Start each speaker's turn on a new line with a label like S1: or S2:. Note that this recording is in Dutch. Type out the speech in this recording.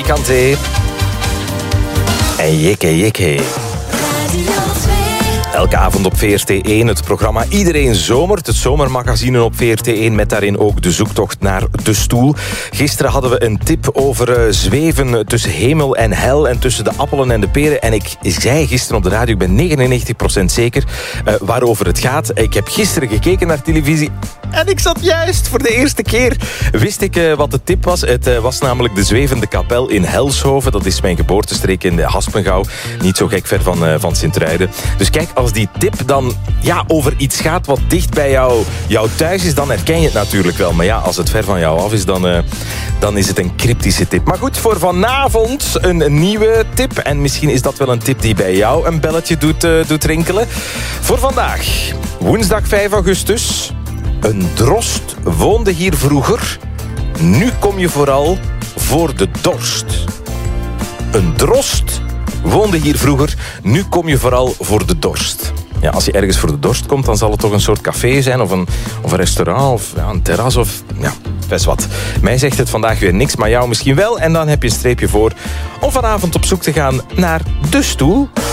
S1: Kanté en Jikke. Elke avond op VRT1 het programma Iedereen Zomert. Het zomermagazine op VRT1 met daarin ook de zoektocht naar de stoel. Gisteren hadden we een tip over zweven tussen hemel en hel en tussen de appelen en de peren. En ik zei gisteren op de radio, ik ben 99% zeker waarover het gaat. Ik heb gisteren gekeken naar televisie en ik zat juist voor de eerste keer. Wist ik wat de tip was. Het was namelijk de Zwevende Kapel in Helshoven. Dat is mijn geboortestreek in de Haspengouw. Niet zo gek ver van Sint-Truiden. Dus kijk, als die tip dan over iets gaat wat dicht bij jou thuis is, dan herken je het natuurlijk wel. Maar ja, als het ver van jou af is, dan is het een cryptische tip. Maar goed, voor vanavond een nieuwe tip. En misschien is dat wel een tip die bij jou een belletje doet rinkelen. Voor vandaag, woensdag 5 augustus. Een drost woonde hier vroeger. Nu kom je vooral voor de dorst. Een drost woonde hier vroeger. Nu kom je vooral voor de dorst. Ja, als je ergens voor de dorst komt, dan zal het toch een soort café zijn of een restaurant of een terras of best wat. Mij zegt het vandaag weer niks, maar jou misschien wel. En dan heb je een streepje voor om vanavond op zoek te gaan naar de stoel.